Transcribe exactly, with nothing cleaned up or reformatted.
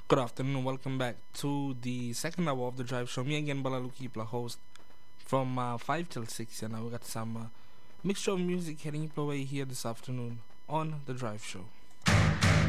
Good afternoon, welcome back to the second hour of the Drive Show. Me again, Balaluki, the host from uh, five till six, and uh, we got some uh, mixture of music heading your way here this afternoon on the Drive Show.